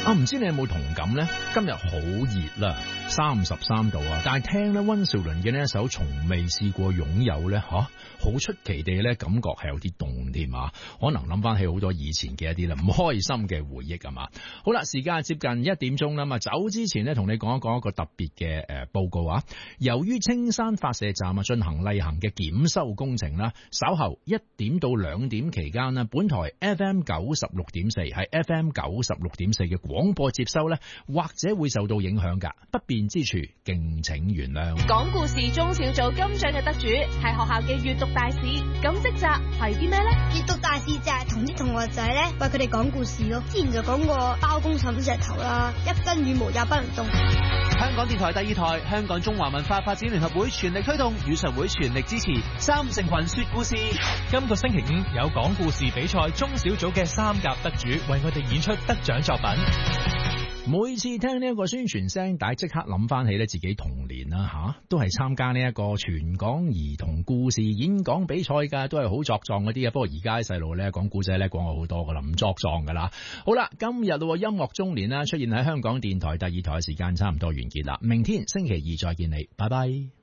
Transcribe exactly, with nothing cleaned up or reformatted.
啊，唔知你有冇同感呢？今日好熱啦，三十三度啊！但係聽咧溫兆倫嘅呢一首《從未試過擁有》咧，吓、啊、好出奇地咧，感覺係有啲凍添啊！可能諗翻起好多以前嘅一啲啦唔開心嘅回憶啊嘛。好啦，時間接近一點鐘啦嘛，走之前呢，同你講一講一個特別嘅誒報告啊。由於青山發射站啊進行例行嘅檢修工程啦，稍後一點到兩點期間呢，本台 F M 九十六點四係 F M 九十六點四嘅廣播接收呢，或者會受到影響噶，不便之處敬請原諒。 講故事中小組金獎嘅得主係學校嘅閱讀大使，咁職責係啲咩呢？ 閱讀大使就係同啲同學仔咧為佢哋講故事咯。之前就講過包公枕石頭啦，一根羽毛也不能動。 香港電台第二台，香港中華文化發展聯合會全力推動，語常會全力支持三成群說故事。 今個星期五有講故事比賽中小組嘅三甲得主為我哋演出得獎作品。 每次聽呢一個宣傳聲帶，即刻諗翻起咧自己童年啦吓，都係參加呢一個全港兒童故事演講比賽噶，都係好作狀嗰啲啊。不過而家啲細路咧講古仔咧講過好多噶啦，唔作狀噶啦。好啦，今日咯音樂中年啦，出現喺香港電台第二台嘅時間差唔多完結啦。明天星期二再見你，拜拜。